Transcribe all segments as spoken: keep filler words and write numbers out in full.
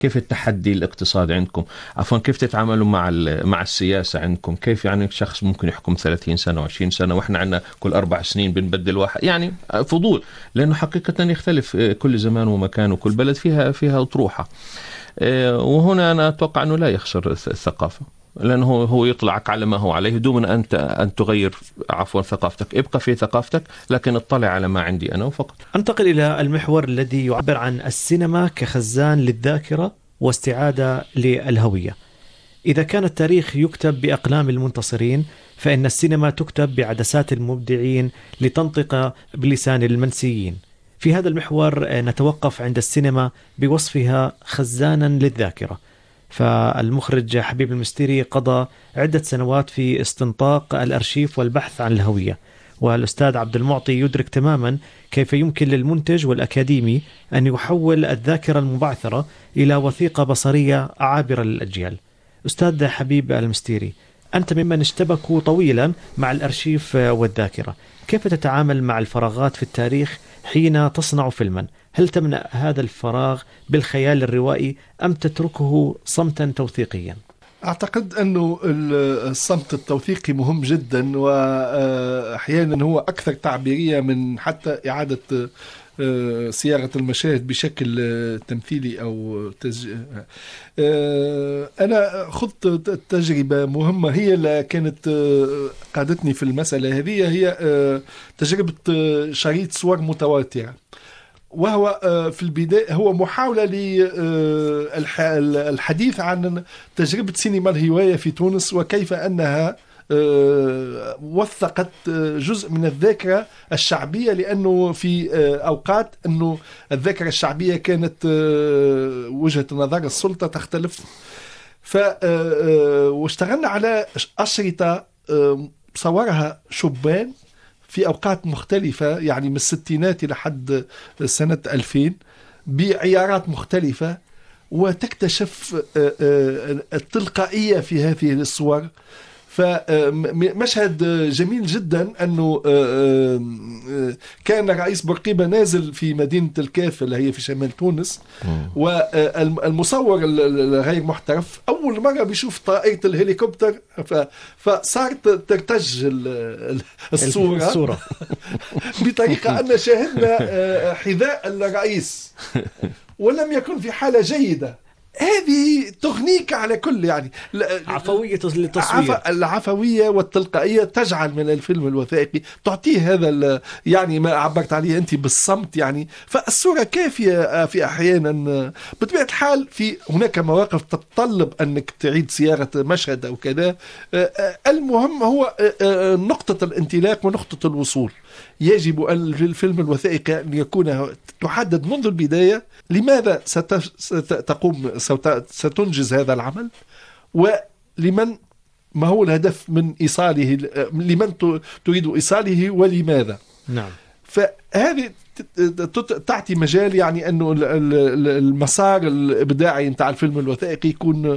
كيف التحدي الاقتصادي عندكم؟ عفوا كيف تتعاملوا مع مع السياسة عندكم؟ كيف يعني شخص ممكن يحكم ثلاثين سنة وعشرين سنة وإحنا عندنا كل أربع سنين بنبدل واحد؟ يعني فضول، لأنه حقيقة يختلف كل زمان ومكان وكل بلد فيها فيها أطروحة. وهنا أنا أتوقع أنه لا يخسر الثقافة، لأنه هو يطلعك على ما هو عليه دون أن أن تغير عفوا ثقافتك. ابقى في ثقافتك لكن اطلع على ما عندي أنا وفقط. أنتقل إلى المحور الذي يعبر عن السينما كخزان للذاكرة واستعادة للهوية. إذا كان التاريخ يكتب بأقلام المنتصرين، فإن السينما تكتب بعدسات المبدعين لتنطق بلسان المنسيين. في هذا المحور نتوقف عند السينما بوصفها خزانا للذاكرة. فالمخرج حبيب المستيري قضى عدة سنوات في استنطاق الأرشيف والبحث عن الهوية، والأستاذ عبد المعطي يدرك تماما كيف يمكن للمنتج والأكاديمي أن يحول الذاكرة المبعثرة إلى وثيقة بصرية عابرة للأجيال. أستاذ حبيب المستيري، أنت ممن اشتبكوا طويلا مع الأرشيف والذاكرة، كيف تتعامل مع الفراغات في التاريخ حين تصنع فيلما؟ هل تمنع هذا الفراغ بالخيال الروائي أم تتركه صمتا توثيقيا؟ أعتقد أنه الصمت التوثيقي مهم جدا، وأحيانا هو أكثر تعبيرية من حتى إعادة صياغة المشاهد بشكل تمثيلي أو تج... أنا خضت تجربة مهمة هي اللي كانت قادتني في المسألة هذه، هي تجربة شريط صور متواترة، وهو في البداية هو محاولة للحديث عن تجربة سينما الهواية في تونس وكيف أنها وثقت جزء من الذاكرة الشعبية، لأنه في أوقات أنه الذاكرة الشعبية كانت وجهة نظر السلطة تختلف. ف واشتغلنا على أشرطة صورها شبان في أوقات مختلفة، يعني من الستينات لحد سنة ألفين بعيارات مختلفة، وتكتشف التلقائية في هذه الصور. فمشهد جميل جدا أنه كان رئيس بورقيبة نازل في مدينة الكاف اللي هي في شمال تونس، والمصور الغير محترف أول مرة بيشوف طائرة الهليكوبتر، فصارت ترتج الصورة, الصورة. بطريقة أن شاهدنا حذاء الرئيس ولم يكن في حالة جيدة. هذه تغنيك على كل يعني عفوية التصوير، عف... العفوية والتلقائية تجعل من الفيلم الوثائقي تعطيه هذا يعني ما عبرت عليه أنت بالصمت يعني. فالصورة كافية في أحيانا. بطبيعة الحال في هناك مواقف تتطلب أنك تعيد صياغة مشهد أو كذا. المهم هو نقطة الانطلاق ونقطة الوصول. يجب أن الفيلم الوثائقي أن يكون تحدد منذ البداية لماذا ستقوم ستنجز هذا العمل، ولمن ما هو الهدف من إيصاله، لمن تريد إيصاله ولماذا. نعم. فهذه تعطي مجال يعني أنه المسار الإبداعي نتاع الفيلم الوثائقي يكون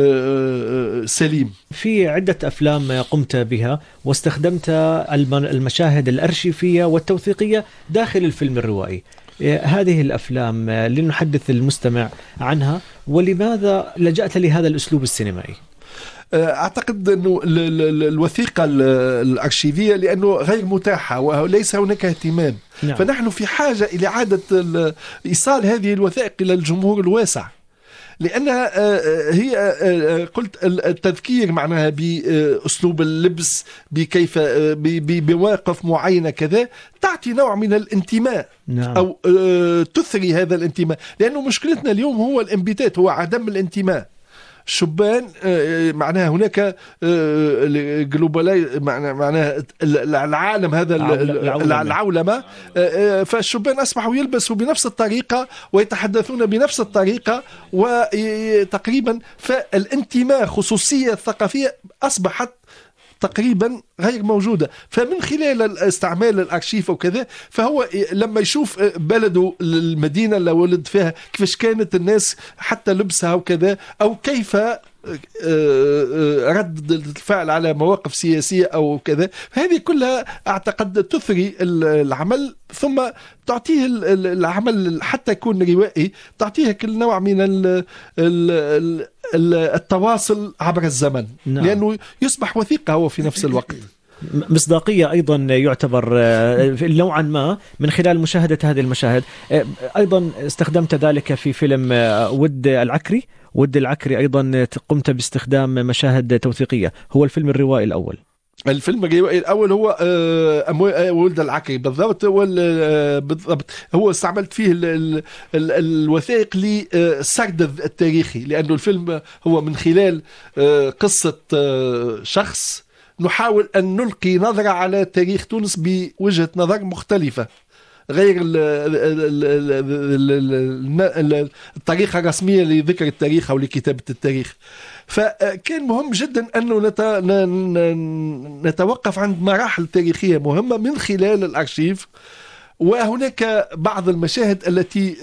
سليم. في عدة أفلام قمت بها واستخدمت المشاهد الأرشيفية والتوثيقية داخل الفيلم الروائي. هذه الأفلام لنحدث المستمع عنها، ولماذا لجأت لهذا الأسلوب السينمائي؟ أعتقد أنه الوثيقة الأرشيفية لأنه غير متاحة وليس هناك اهتمام. نعم. فنحن في حاجة إلى إعادة إيصال هذه الوثائق إلى الجمهور الواسع، لأنها هي قلت التذكير معناها بأسلوب اللبس، بكيف بمواقف معينة كذا تعطي نوع من الانتماء. نعم. أو تثري هذا الانتماء، لأنه مشكلتنا اليوم هو الانبتات، هو عدم الانتماء. شبان معناها هناك جلوبالاي معناها العالم هذا العولمة، فالشبان أصبحوا يلبسوا بنفس الطريقة ويتحدثون بنفس الطريقة وتقريبا، فالانتماء خصوصية الثقافية أصبحت تقريبا غير موجودة. فمن خلال استعمال الأرشيف وكذا، فهو لما يشوف بلده المدينة اللي ولد فيها كيفاش كانت الناس حتى لبسها وكذا، أو كيف رد الفعل على مواقف سياسية أو كذا. هذه كلها أعتقد تثري العمل، ثم تعطيه العمل حتى يكون روائي، تعطيه كل نوع من التواصل عبر الزمن. نعم. لأنه يصبح وثيقة هو في نفس الوقت. مصداقية أيضا يعتبر نوعا ما من خلال مشاهدة هذه المشاهد. أيضا استخدمت ذلك في فيلم ود العكري. ود العكري أيضا قمت باستخدام مشاهد توثيقية. هو الفيلم الروائي الأول. الفيلم الروائي الأول هو ولد العكري بالضبط. بالضبط هو استعملت فيه الوثائق للسرد التاريخي، لأنه الفيلم هو من خلال قصة شخص نحاول أن نلقي نظرة على تاريخ تونس بوجهة نظر مختلفة غير الطريقة الرسمية لذكر التاريخ أو لكتابة التاريخ. فكان مهم جدا أنه نتوقف عند مراحل تاريخية مهمة من خلال الأرشيف. وهناك بعض المشاهد التي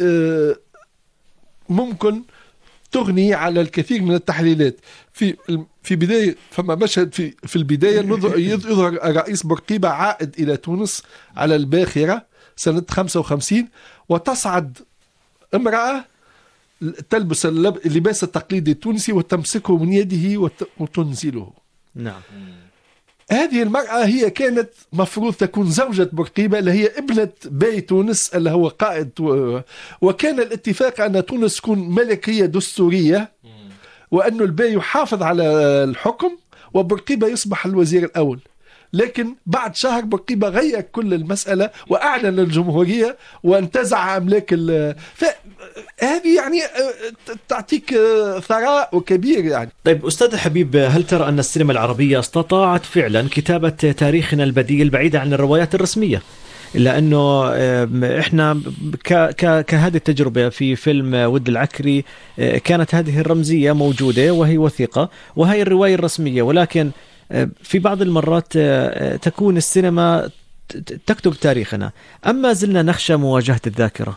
ممكن تغني على الكثير من التحليلات. في في بداية فما مشهد في في البداية يظهر رئيس بورقيبة عائد إلى تونس على الباخرة سنة خمسة وخمسين، وتصعد امرأة تلبس اللباس التقليدي التونسي وتمسكه من يده وتنزله. نعم. هذه المرأة هي كانت مفروض تكون زوجة بورقيبة، اللي هي ابنة باي تونس اللي هو قائد. وكان الاتفاق أن تونس تكون ملكية دستورية، وأن الباي يحافظ على الحكم وبورقيبة يصبح الوزير الأول. لكن بعد شهر بورقيبة غير كل المسألة وأعلن الجمهورية وانتزع أملاك ال... فهذه يعني تعطيك ثراء كبير يعني. طيب أستاذ حبيب، هل ترى أن السينما العربية استطاعت فعلا كتابة تاريخنا البديل بعيدة عن الروايات الرسمية؟ لأنه إحنا كهذه التجربة في فيلم ود العكري كانت هذه الرمزية موجودة وهي وثيقة، وهي الرواية الرسمية، ولكن في بعض المرات تكون السينما تكتب تاريخنا. أما زلنا نخشى مواجهة الذاكرة.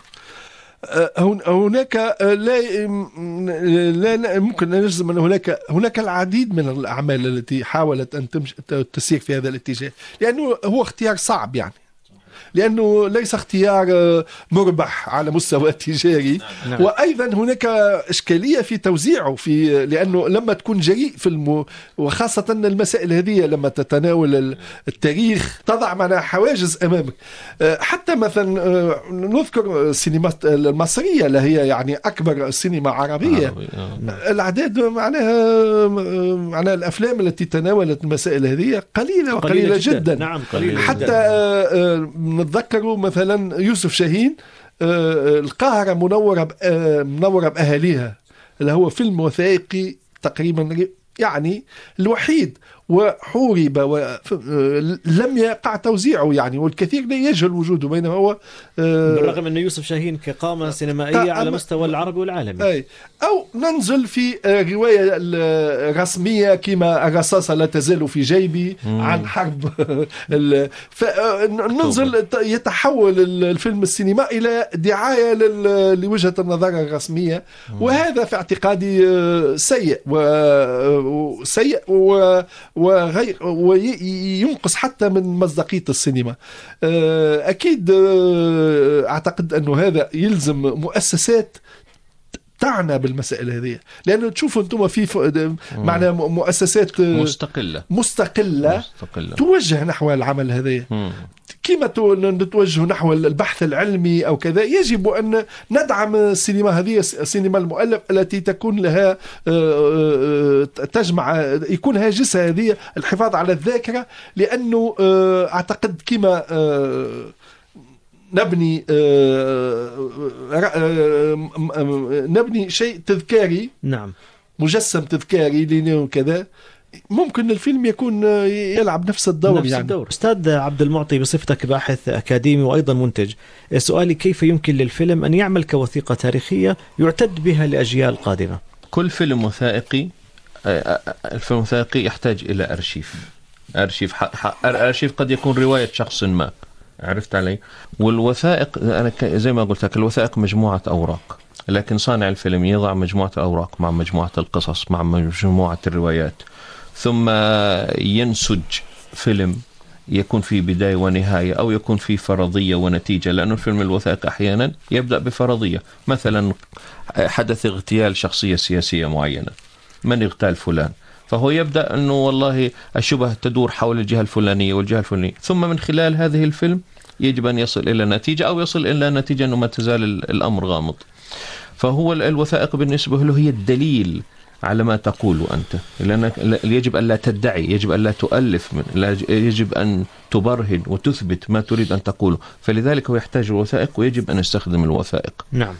هناك لا لا ممكن نجزم أن هناك هناك العديد من الأعمال التي حاولت أن تسير في هذا الاتجاه، لأنه هو اختيار صعب يعني، لأنه ليس اختيار مربح على مستوى تجاري. نعم. وأيضا هناك إشكالية في توزيعه، في لأنه لما تكون جريء في الم... وخاصة المسائل هذه لما تتناول التاريخ تضع معنا حواجز أمامك. حتى مثلا نذكر السينما المصرية اللي هي يعني أكبر سينما عربية. عربي. الأعداد معناها معناها الأفلام التي تناولت المسائل هذه قليلة وقليلة قليلة جدا. جدا. نعم قليلة حتى جداً. نتذكروا مثلا يوسف شاهين القاهرة منورة منورة بأهاليها، اللي هو فيلم وثائقي تقريبا يعني الوحيد، وحورب ولم يقع توزيعه يعني، والكثير لا يجهل وجوده، بينما هو بالرغم أن يوسف شاهين كقامة سينمائية على مستوى العربي والعالمي. أي. أو ننزل في رواية رسمية كما الرصاصة لا تزال في جيبي عن حرب فننزل يتحول الفيلم السينمائي إلى دعاية لوجهة النظر الرسمية، وهذا في اعتقادي سيء وسيء وغير وينقص حتى من مصداقية السينما. أكيد أعتقد أنه هذا يلزم مؤسسات تعنى بالمسائل هذه، لأنه تشوفوا أنتم في معنى مؤسسات مستقلة مستقلة, مستقلة توجه نحو العمل هذا، كما نتوجه نحو البحث العلمي أو كذا. يجب أن ندعم السينما هذه، السينما المؤلف التي تكون لها تجمع، يكون هاجسها هذه الحفاظ على الذاكرة، لأنه أعتقد كما نبني نبني شيء تذكاري، نعم مجسم تذكاري لنا وكذا، ممكن الفيلم يكون يلعب نفس الدور نفس يعني. الدور. أستاذ عبد المعطي، بصفتك باحث أكاديمي وأيضا منتج، سؤالي كيف يمكن للفيلم أن يعمل كوثيقة تاريخية يعتد بها لأجيال قادمة؟ كل فيلم وثائقي الفيلم الوثائقي يحتاج إلى أرشيف. أرشيف أرشيف قد يكون رواية شخص ما، عرفت علي؟ والوثائق أنا زي ما قلت لك الوثائق مجموعة أوراق، لكن صانع الفيلم يضع مجموعة الأوراق مع مجموعة القصص مع مجموعة الروايات، ثم ينسج فيلم يكون فيه بداية ونهاية، أو يكون فيه فرضية ونتيجة. لأنه الفيلم الوثائقي أحيانا يبدأ بفرضية، مثلا حدث اغتيال شخصية سياسية معينة، من اغتال فلان، فهو يبدأ أنه والله الشبهة تدور حول الجهة الفلانية والجهة الفلانية، ثم من خلال هذه الفيلم يجب أن يصل إلى نتيجة، أو يصل إلى نتيجة أنه ما تزال الأمر غامض. فهو الوثائق بالنسبة له هي الدليل على ما تقوله أنت، لأنك يجب أن لا تدعي، يجب أن لا تؤلف، من لا يجب أن تبرهن وتثبت ما تريد أن تقوله. فلذلك هو يحتاج الوثائق، ويجب أن يستخدم الوثائق. نعم.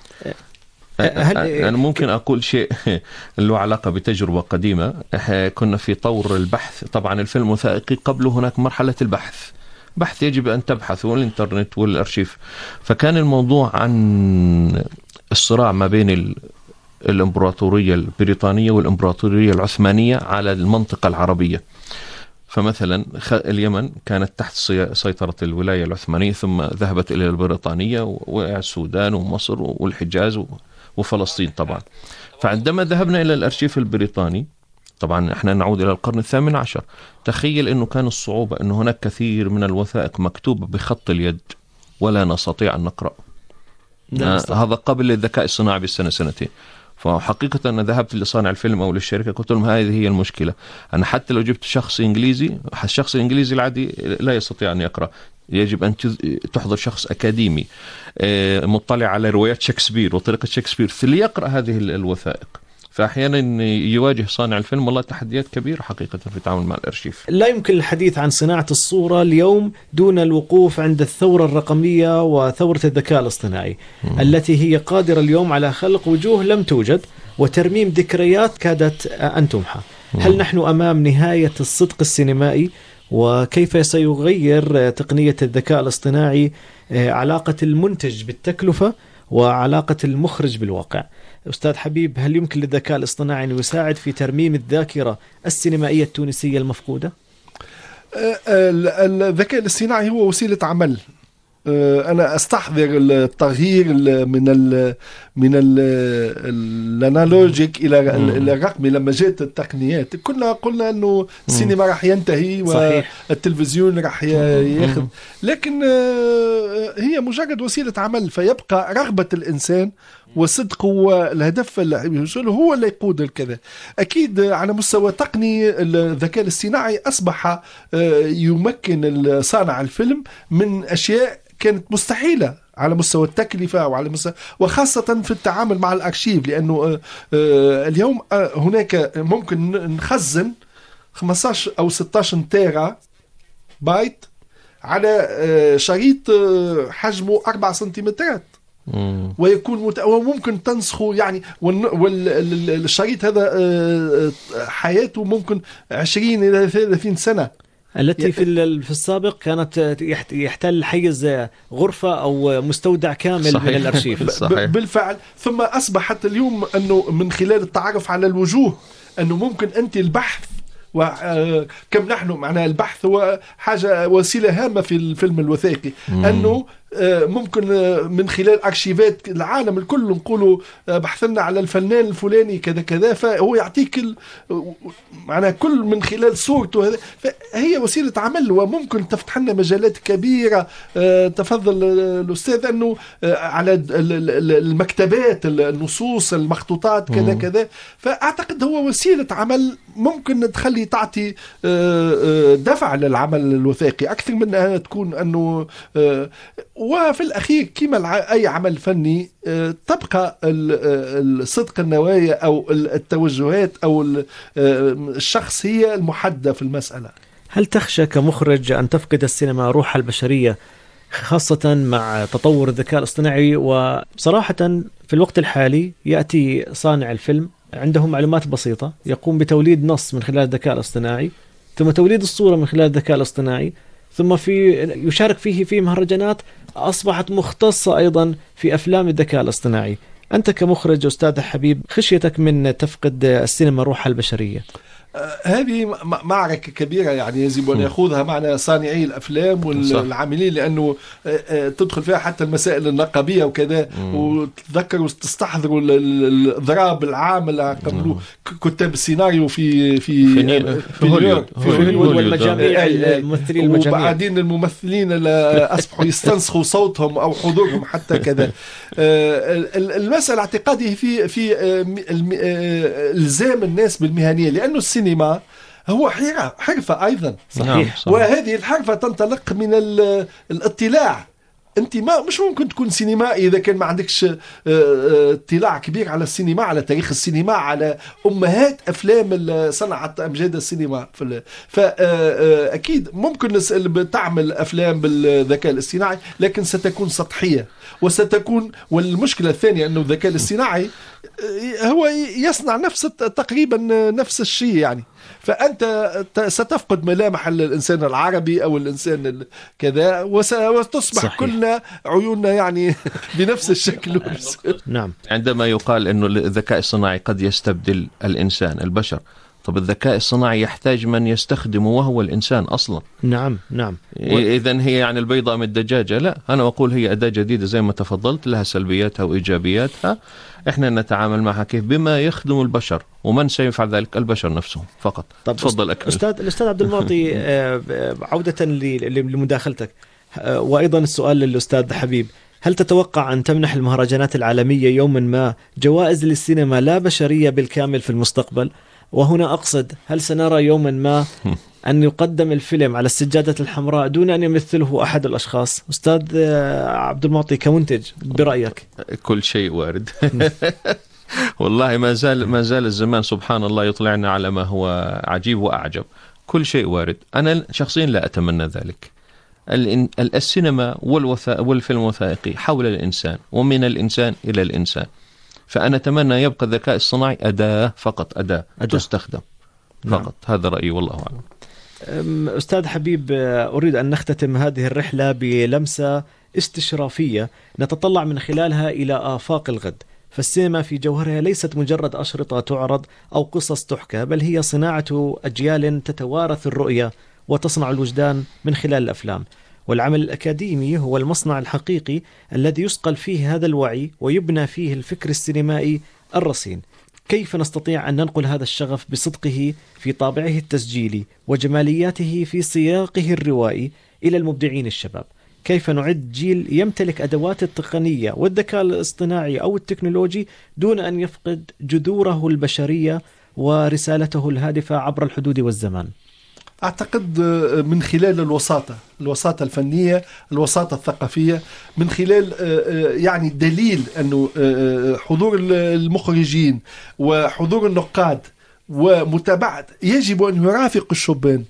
هل أنا ممكن أقول شيء له علاقة بتجربة قديمة. كنا في طور البحث، طبعا الفيلم الوثائقي قبله هناك مرحلة البحث، بحث يجب أن تبحث، والإنترنت والأرشيف. فكان الموضوع عن الصراع ما بين ال الإمبراطورية البريطانية والإمبراطورية العثمانية على المنطقة العربية. فمثلا اليمن كانت تحت سيطرة الولاية العثمانية، ثم ذهبت إلى البريطانية، والسودان ومصر والحجاز وفلسطين طبعا. فعندما ذهبنا إلى الأرشيف البريطاني، طبعا احنا نعود إلى القرن الثامن عشر، تخيل أنه كان الصعوبة أنه هناك كثير من الوثائق مكتوبة بخط اليد ولا نستطيع أن نقرأ. هذا قبل الذكاء الصناعي بالسنة سنتين. فحقيقة أنا ذهبت لصانع الفيلم أو للشركة، قلت لهم هذه هي المشكلة، أنا حتى لو جبت شخص إنجليزي، الشخص الإنجليزي العادي لا يستطيع أن يقرأ، يجب أن تحضر شخص أكاديمي مطلع على روايات شكسبير وطريقة شكسبير ليقرأ هذه الوثائق. فأحيانا يواجه صانع الفيلم والله تحديات كبيرة حقيقة في التعامل مع الأرشيف. لا يمكن الحديث عن صناعة الصورة اليوم دون الوقوف عند الثورة الرقمية وثورة الذكاء الاصطناعي م. التي هي قادرة اليوم على خلق وجوه لم توجد وترميم ذكريات كادت أن تمحى. م. هل نحن أمام نهاية الصدق السينمائي؟ وكيف سيغير تقنية الذكاء الاصطناعي علاقة المنتج بالتكلفة وعلاقة المخرج بالواقع؟ أستاذ حبيب، هل يمكن للذكاء الاصطناعي أن يساعد في ترميم الذاكرة السينمائية التونسية المفقودة؟ الذكاء الاصطناعي هو وسيلة عمل. أنا أستحضر التغيير من ال من الانالوجيك إلى الرقمي. لما جاءت التقنيات كنا قلنا أنه السينما راح ينتهي والتلفزيون راح ياخذ، لكن هي مجرد وسيلة عمل، فيبقى رغبة الإنسان وصدقه والهدف اللي يوصله هو اللي يقود الكذا. أكيد على مستوى تقني الذكاء الاصطناعي أصبح يمكن صانع الفيلم من أشياء كانت مستحيلة على مستوى التكلفة وعلى مستوى، وخاصة في التعامل مع الأرشيف، لأنه اليوم هناك ممكن نخزن خمسة عشر أو ستة عشر تيرا بايت على شريط حجمه أربعة سنتيمترات، ويكون مت... وممكن تنسخه يعني، والشريط هذا حياته ممكن عشرين إلى ثلاثين سنة، التي في في السابق كانت يحتل حيز غرفة أو مستودع كامل صحيح. من الأرشيف. صحيح. بالفعل. ثم أصبحت اليوم أنه من خلال التعرف على الوجوه أنه ممكن أنت البحث، وكم نحن معنا البحث هو حاجة وسيلة هامة في الفيلم الوثائقي، أنه ممكن من خلال أرشيفات العالم الكل نقولوا بحثنا على الفنان الفلاني كذا كذا، فهو يعطيك معنا كل من خلال صورته هذا. فهي وسيلة عمل وممكن تفتح لنا مجالات كبيرة. تفضل الأستاذ أنه على المكتبات النصوص المخطوطات كذا كذا، فأعتقد هو وسيلة عمل ممكن تخلي تعطي دفع للعمل الوثائقي أكثر من أنها تكون أنه. وفي الأخير كما أي عمل فني تبقى الصدق النوايا أو التوجهات أو الشخص هي المحددة في المسألة. هل تخشى كمخرج أن تفقد السينما روحها البشرية خاصة مع تطور الذكاء الاصطناعي؟ وصراحة في الوقت الحالي يأتي صانع الفيلم عنده معلومات بسيطة يقوم بتوليد نص من خلال الذكاء الاصطناعي، ثم توليد الصورة من خلال الذكاء الاصطناعي، ثم في يشارك فيه في مهرجانات أصبحت مختصة أيضا في أفلام الذكاء الاصطناعي. أنت كمخرج أستاذ حبيب، خشيتك من تفقد السينما روحها البشرية؟ هذه معركة كبيرة يعني يجب أن يخوضها معنا صانعي الأفلام والعاملين، لأنه تدخل فيها حتى المسائل النقابية وكذا. وتذكروا تستحضروا الإضراب العام اللي قبلوا كتاب السيناريو في في في, في هوليوود في هوليوود والمجاميع الممثلين المجاميع، وبعدين الممثلين اللي أصبحوا يستنسخوا صوتهم أو حضورهم حتى كذا. المسألة اعتقادي في في إلزام الناس بالمهنية، لأنه السينما هو حرفة أيضا. صحيح. صحيح. وهذه الحرفة تنطلق من الاطلاع. أنت ما مش ممكن تكون سينمائي إذا كان ما عندكش اطلاع كبير على السينما، على تاريخ السينما، على أمهات أفلام صنعت أمجاد السينما. فأكيد ممكن تعمل أفلام بالذكاء الاصطناعي، لكن ستكون سطحية وستكون. والمشكلة الثانية أنه الذكاء الاصطناعي هو يصنع نفس تقريبا نفس الشيء يعني. فأنت ستفقد ملامح الإنسان العربي أو الإنسان كذا، وتصبح صحيح. كلنا عيوننا يعني بنفس الشكل. نعم. عندما يقال أنه الذكاء الصناعي قد يستبدل الإنسان البشر، طب الذكاء الصناعي يحتاج من يستخدمه وهو الإنسان أصلا. نعم نعم. إذن هي يعني البيضة من الدجاجة؟ لا، أنا أقول هي أداة جديدة زي ما تفضلت، لها سلبياتها وإيجابياتها. إحنا نتعامل معها كيف؟ بما يخدم البشر، ومن سيفعل ذلك؟ البشر نفسهم فقط. تفضل أكمل. أستاذ الأستاذ عبد المعطي، عودة لمداخلتك وأيضا السؤال للأستاذ حبيب، هل تتوقع أن تمنح المهرجانات العالمية يوما ما جوائز للسينما لا بشرية بالكامل في المستقبل؟ وهنا أقصد، هل سنرى يوما ما أن يقدم الفيلم على السجادة الحمراء دون أن يمثله أحد الأشخاص؟ أستاذ عبد المعطي كمنتج برأيك. كل شيء وارد. والله ما زال ما زال الزمان سبحان الله يطلعنا على ما هو عجيب وأعجب. كل شيء وارد. أنا شخصيا لا أتمنى ذلك. السينما والفيلم الوثائقي حول الإنسان ومن الإنسان إلى الإنسان، فأنا أتمنى يبقى الذكاء الصناعي أداة فقط، أداة, أداة. تستخدم فقط. نعم. هذا رأيي والله أعلم. أستاذ حبيب، أريد أن نختتم هذه الرحلة بلمسة استشرافية نتطلع من خلالها إلى آفاق الغد. فالسينما في جوهرها ليست مجرد أشرطة تعرض أو قصص تحكى، بل هي صناعة أجيال تتوارث الرؤية وتصنع الوجدان من خلال الأفلام. والعمل الأكاديمي هو المصنع الحقيقي الذي يصقل فيه هذا الوعي ويبنى فيه الفكر السينمائي الرصين. كيف نستطيع أن ننقل هذا الشغف بصدقه في طابعه التسجيلي وجمالياته في سياقه الروائي إلى المبدعين الشباب؟ كيف نعد جيل يمتلك أدوات التقنية والذكاء الاصطناعي أو التكنولوجي دون أن يفقد جذوره البشرية ورسالته الهادفة عبر الحدود والزمان؟ أعتقد من خلال الوساطة الوساطة الفنية، الوساطة الثقافية، من خلال يعني دليل أنه حضور المخرجين وحضور النقاد ومتابعة يجب أن يرافق الشبان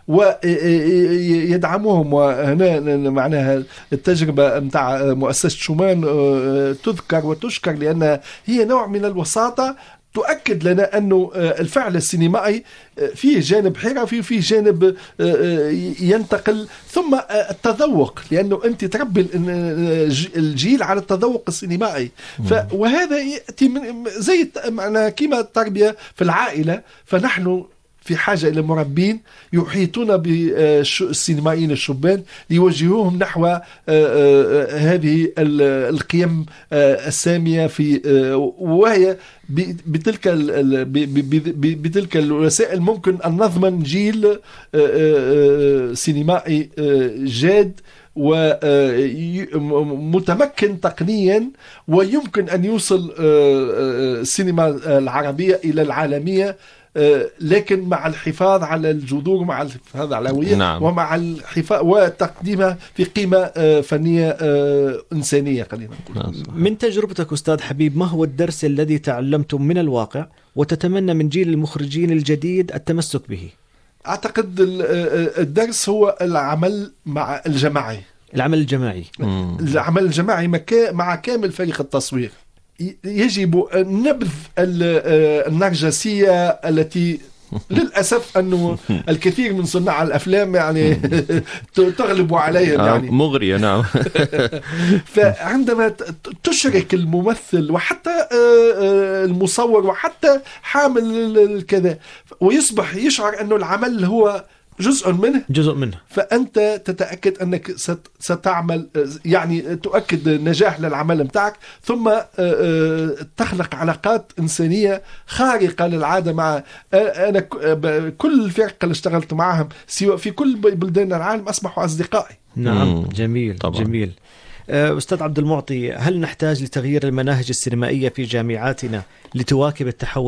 ويدعموهم. وهنا معناها التجربة متاع مؤسسة شومان تذكر وتشكر، لأنها هي نوع من الوساطة تؤكد لنا أنه الفعل السينمائي فيه جانب حرفي وفيه جانب ينتقل، ثم التذوق، لأنه أنت تربي الجيل على التذوق السينمائي. وهذا يأتي من زي معنا كما التربية في العائلة، فنحن في حاجة إلى مربين يحيطون بالسينمائيين الشبان ليوجهوهم نحو هذه القيم السامية، في وهي بتلك بتلك الوسائل ممكن أن نضمن جيل سينمائي جاد ومتمكن تقنيا، ويمكن أن يوصل السينما العربية إلى العالمية، لكن مع الحفاظ على الجذور، مع الحفاظ على الهوية. نعم. ومع الحفاظ وتقديمها في قيمة فنية إنسانية قليلا. من تجربتك أستاذ حبيب، ما هو الدرس الذي تعلمتم من الواقع وتتمنى من جيل المخرجين الجديد التمسك به؟ أعتقد الدرس هو العمل مع الجماعي العمل الجماعي مم. العمل الجماعي مع كامل فريق التصوير. يجب نبذ النرجسية التي للأسف أنه الكثير من صناع الأفلام يعني تغلب عليهم يعني مغرية. نعم. فعندما تشرك الممثل وحتى المصور وحتى حامل الكذا ويصبح يشعر أنه العمل هو جزء منه جزء منه فأنت تتأكد أنك ستعمل يعني تؤكد نجاح للعمل متاعك، ثم تخلق علاقات إنسانية خارقة للعادة مع أنا كل الفرق اللي اشتغلت معهم سواء في كل بلدان العالم أصبحوا أصدقائي. نعم. مم. جميل طبعا. جميل. أستاذ عبد المعطي، هل نحتاج لتغيير المناهج السينمائية في جامعاتنا لتواكب التحول